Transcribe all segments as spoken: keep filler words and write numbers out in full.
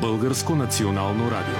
Българско национално радио.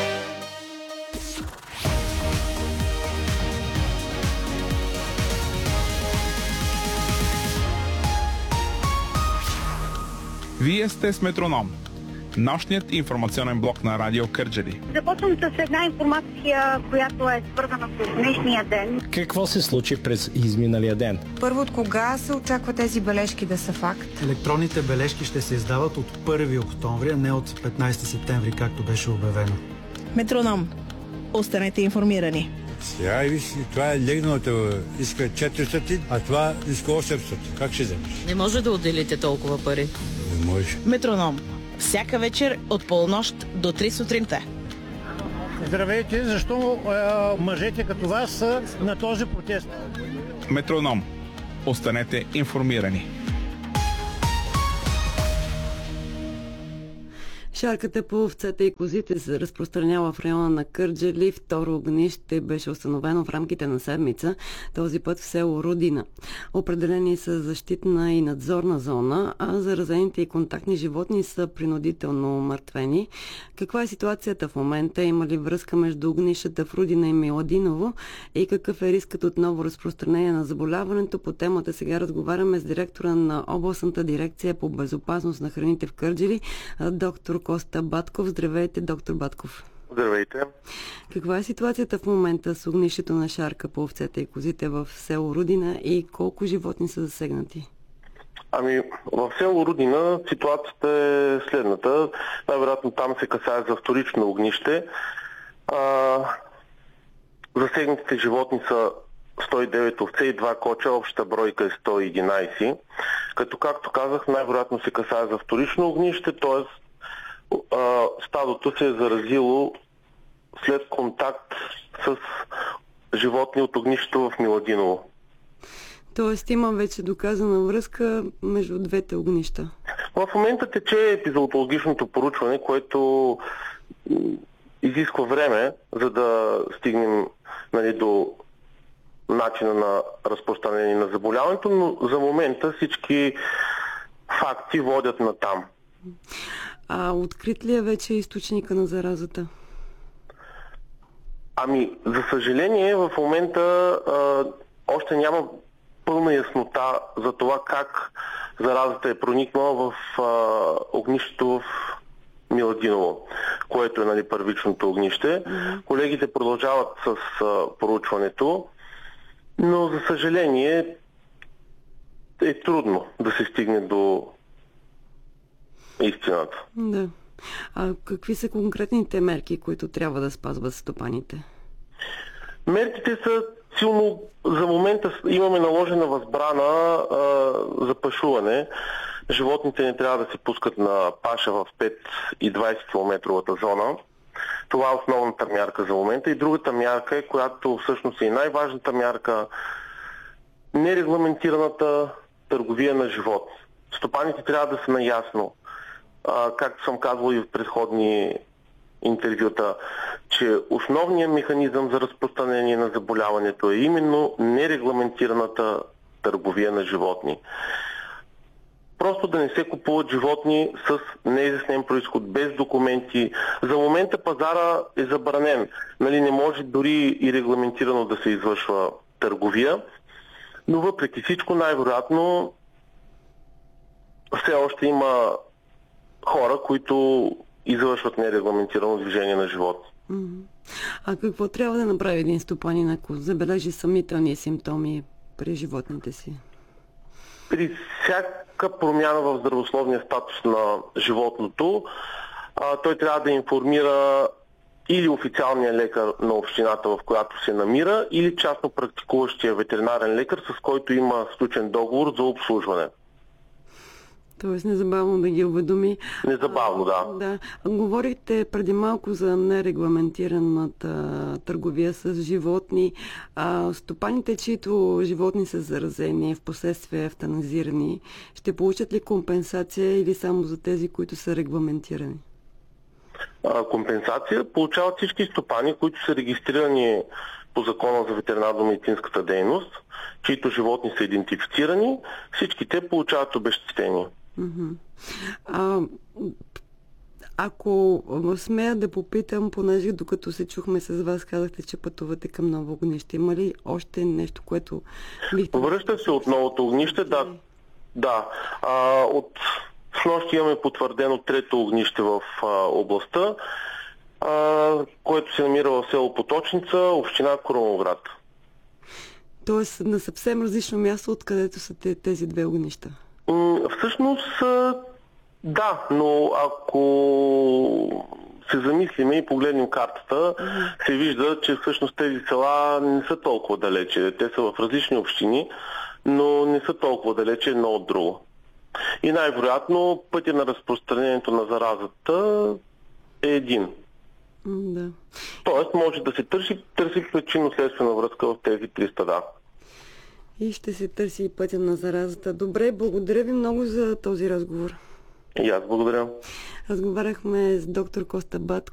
Вие сте с Метроном, нощният информационен блок на Радио Кърджали. Започвам с една информация, която е свързана с днешния ден. Какво се случи през изминалия ден? Първо, от кога се очаква тези бележки да са факт? Електронните бележки ще се издават от първи октомври, а не от петнайсети септември, както беше обявено. Метроном. Останете информирани. Сега и виж, това е легналото, иска четиристотин, а това иска осемстотин. Как ще вземеш? Не може да отделите толкова пари. Не може. Метроном. Всяка вечер от полунощ до три сутринта. Здравейте, защо е, мъжете като вас са на този протест? Метроном. Останете информирани. Шарката по овцете и козите се разпространява в района на Кърджали. Второ огнище беше установено в рамките на седмица, този път в село Родина. Определени са защитна и надзорна зона, а заразените и контактни животни са принудително умъртвени. Каква е ситуацията в момента? Има ли връзка между огнищата в Родина и Миладиново? И какъв е рискът от ново разпространение на заболяването? По темата сега разговаряме с директора на областната дирекция по безопасност на храните в Кърджали, доктор Коста Батков. Здравейте, доктор Батков. Здравейте. Каква е ситуацията в момента с огнището на шарка по овцете и козите в село Рудина и колко животни са засегнати? Ами, в село Рудина ситуацията е следната. Най-вероятно там се касае за вторично огнище. А, засегнатите животни са сто и девет овце и два коча, общата бройка е сто и единайсет. Като, както казах, най-вероятно се касае за вторично огнище, т.е. стадото се е заразило след контакт с животни от огнището в Миладиново. Тоест има вече доказана връзка между двете огнища. В момента тече епизоотологичното поручване, което изисква време, за да стигнем, нали, до начина на разпространение на заболяването, но за момента всички факти водят на там. А открит ли е вече източника на заразата? Ами, за съжаление, в момента а, още няма пълна яснота за това как заразата е проникнала в а, огнището в Миладиново, което е, нали, първичното огнище. Mm-hmm. Колегите продължават с а, проучването, но за съжаление е трудно да се стигне до истината. Да. А какви са конкретните мерки, които трябва да спазват стопаните? Мерките са силно... За момента имаме наложена възбрана а, за пашуване. Животните не трябва да се пускат на паша в пет и двайсет километровата зона. Това е основната мярка за момента. И другата мярка е, която всъщност е и най-важната мярка, нерегламентираната търговия на животни. Стопаните трябва да са наясно, а, както съм казвал и в предходни интервюта, че основният механизъм за разпространение на заболяването е именно нерегламентираната търговия на животни. Просто да не се купуват животни с неизяснен произход, без документи. За момента пазара е забранен. Нали, не може дори и регламентирано да се извършва търговия, но въпреки всичко най-вероятно все още има хора, които извършват нерегламентирано движение на животни. А какво трябва да направи един стопанин, ако забележи съмнителни симптоми при животните си? При всяка промяна в здравословния статус на животното, а, той трябва да информира или официалния лекар на общината, в която се намира, или частно практикуващия ветеринарен лекар, с който има сключен договор за обслужване. Тоест незабавно да ги уведоми. Незабавно, да. А, да. Говорихте преди малко за нерегламентираната търговия с животни. А, стопаните, чието животни са заразени, в последствие евтаназирани, ще получат ли компенсация или само за тези, които са регламентирани? А, компенсация получават всички стопани, които са регистрирани по Закона за ветеринарно-медицинската дейност, чието животни са идентифицирани, всички те получават обезщетение. Uh-huh. А, Ако смея да попитам, понеже докато се чухме с вас, казахте, че пътувате към ново огнище. Има ли още нещо, което бихте... Връща се от новото огнище, да. Да. А, от снощи имаме потвърдено трето огнище в а, областта, а, което се намира в село Поточница, община Крумовград. Тоест на съвсем различно място, откъдето са тези две огнища? М- всъщност, да, но ако се замислиме и погледнем картата, mm-hmm. се вижда, че всъщност тези села не са толкова далече. Те са в различни общини, но не са толкова далече едно от друго. И най-вероятно пътя на разпространението на заразата е един. Mm, да. Тоест може да се търси, търси причинно-следствена връзка в тези три стада. И ще се търси и пътя на заразата. Добре, благодаря ви много за този разговор. И аз благодаря. Разговаряхме с доктор Коста Батков.